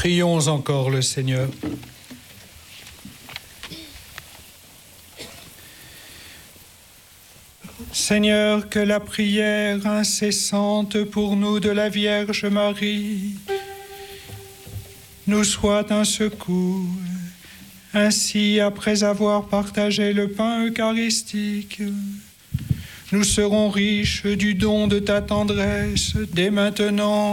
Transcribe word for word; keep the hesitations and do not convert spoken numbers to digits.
Prions encore le Seigneur. Seigneur, que la prière incessante pour nous de la Vierge Marie nous soit un secours. Ainsi, après avoir partagé le pain eucharistique, nous serons riches du don de ta tendresse dès maintenant